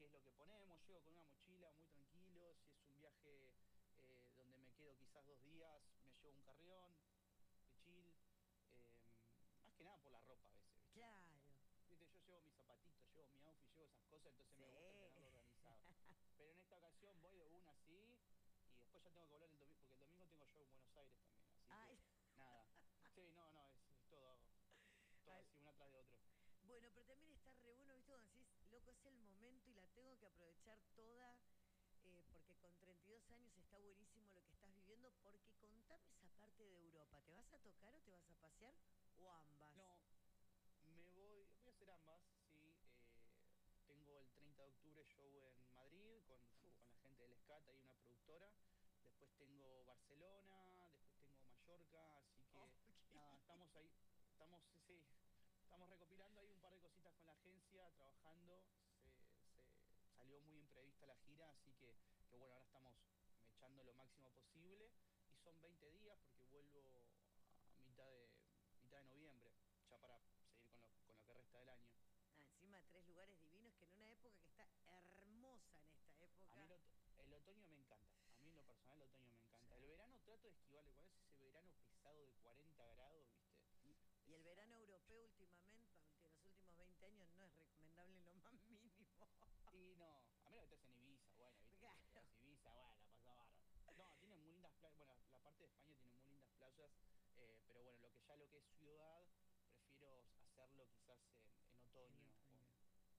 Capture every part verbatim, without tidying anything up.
qué es lo que ponemos. Llego con una mochila muy tranquilo. Si es un viaje eh, donde me quedo quizás dos días, me llevo un carrión de chill. Eh, Más que nada por la ropa a veces, ¿viste? O sea, Claro. viste, yo llevo mis zapatitos, llevo mi outfit, llevo esas cosas, entonces me gusta Sí. tenerlo organizado. Pero en esta ocasión voy de una así y después ya tengo que volver el domingo, porque el domingo tengo show en Buenos Aires también, así Ay, que nada. Sí, no, no, es, es todo, todo al- así, una tras de otro. bueno, pero también está re bueno, ¿viste? Cuando decís, loco, es el momento y la tengo que aprovechar toda, eh, porque con treinta y dos años está buenísimo lo que estás viviendo, porque contame esa parte de Europa. ¿Te vas a tocar o te vas a pasear? ¿O ambas? No, me voy, voy a hacer ambas, sí. Eh, tengo el treinta de octubre show en Madrid con, con, Uf. con la gente del SCAT, ahí una productora. Después tengo Barcelona, después tengo Mallorca, así Oh, que qué nada, estamos lindo. ahí, estamos, sí, sí, estamos recopilando ahí un par de cositas con la agencia, trabajando. Se, se salió muy imprevista la gira, así que, que bueno, ahora estamos echando lo máximo posible. Y son veinte días porque vuelvo a mitad de, mitad de noviembre ya para seguir con lo, con lo que resta del año. Ah, encima tres lugares divinos que en una época que está hermosa en esta A mí el, época. ot- el otoño me encanta, a mí en lo personal el otoño me O encanta. El sea, verano trato de esquivarle, cuando es ese verano pesado de cuarenta grados, ¿viste? y, y el Es, verano ah, europeo últimamente, en los últimos veinte años, no es recomendable en lo más mínimo. y no, a menos que estés en Ibiza, bueno, ¿viste? Si te Claro. vas a Ibiza, bueno, la pasás bárbaro. No, tiene muy lindas playas, bueno, la parte de España tiene muy lindas playas, eh, pero bueno, lo que ya lo que es ciudad, prefiero hacerlo quizás en, en En otoño. o otoño. en-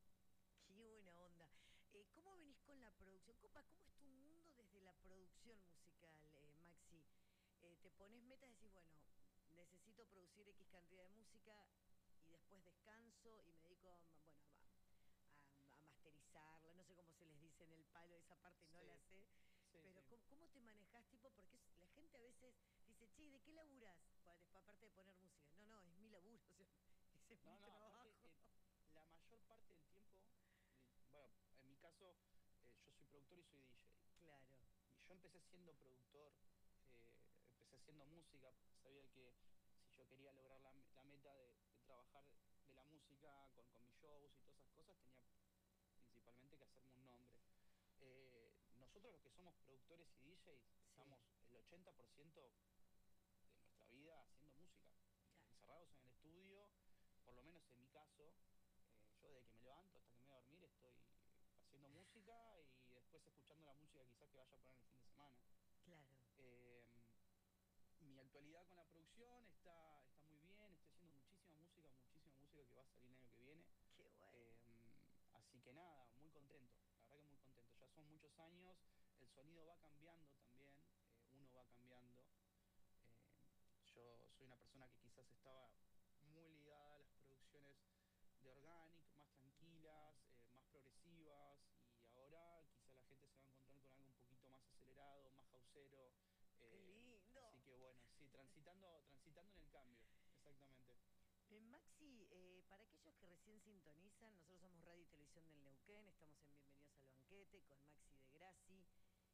Qué buena onda. Eh, ¿Cómo venís con la producción? Copa, ¿cómo es tu mundo desde la producción musical, eh, Maxi? Eh, ¿te pones metas y decís, bueno, necesito producir X cantidad de música y después descanso y me dedico a, bueno, a, a- a masterizarla? No sé cómo se les dice en el palo, esa parte no la Sí, sé. sí, Pero sí. ¿cómo, cómo te manejás, tipo? Porque es- la gente a veces dice, che, ¿de qué laburás? Pa- después, aparte de poner música. No, no, es mi laburo, o sea, ese es mi No, no, aparte, trabajo. eh, la mayor parte del tiempo, li- bueno, en mi caso, eh, yo soy productor y soy D J. Claro. Y yo empecé siendo productor, eh, empecé haciendo música, porque sabía que si yo quería lograr la, me- la meta de, de trabajar de la música con, con mis shows y todas esas cosas, tenía principalmente que hacerme un nombre. Eh, nosotros los que somos productores y D Js, Sí, estamos el ochenta por ciento de nuestra vida haciendo música, claro. encerrados en el estudio, por lo menos en mi caso, eh, yo desde que me levanto hasta que me voy a dormir estoy haciendo música y después escuchando la música quizás que vaya a poner el fin de semana. Claro, Eh, Mi actualidad con la producción está, está muy bien, estoy haciendo muchísima música, muchísima música que va a salir el año que viene. qué bueno. Eh, Así que nada, muy contento, la verdad que muy contento. Ya son muchos años, el sonido va cambiando también, eh, uno va cambiando. Eh, yo soy una persona que quizás estaba muy ligada a las producciones de Organic, más Ujú. tranquilas, eh, más progresivas, y ahora quizá la gente se va a encontrar con algo un poquito más acelerado, más haussero. Qué eh, Así lindo. que bueno, sí, transitando, transitando en el cambio, exactamente. Eh, Maxi, eh, para aquellos que recién sintonizan, nosotros somos Radio y Televisión del Neuquén, estamos en Bienvenidos al Banquete con Maxi de Grassi.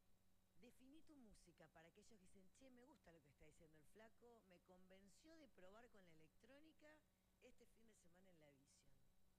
Definí tu música para aquellos que dicen, che, me gusta lo que está diciendo el flaco, me convenció de probar con la electrónica este fin de semana en la Vision.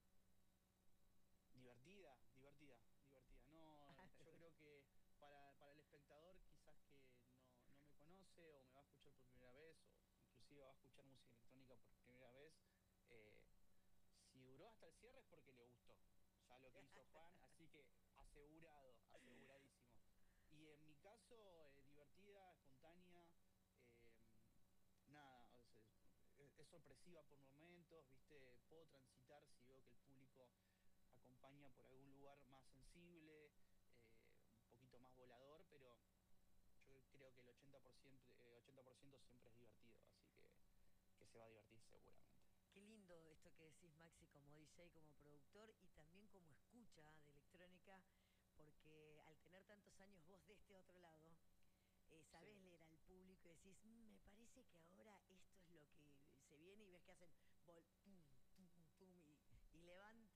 Divertida, divertida, divertida. No, yo creo que para, para el espectador quizás que no, no me conoce o me va a escuchar por primera vez o inclusive va a escuchar música electrónica por primera vez, eh, si duró hasta el cierre es porque le gustó ya lo que hizo Juan, así que asegurado, aseguradísimo. Y en mi caso, eh, divertida, espontánea, eh, nada, o sea, es, es sorpresiva por momentos, ¿viste? Puedo transitar si veo que el público acompaña por algún lugar más sensible, eh, un poquito más volador, pero yo creo que el ochenta por ciento, eh, ochenta por ciento siempre es divertido, así que, que se va a divertir seguramente. Qué lindo esto que decís, Maxi, como D J, como productor y también como escucha de electrónica, porque al tener tantos años vos de este otro lado, eh, sabés Sí, leer al público y decís, "Mm, me parece que ahora esto es lo que se viene", y ves que hacen vol, tum, tum, tum, y, y levantan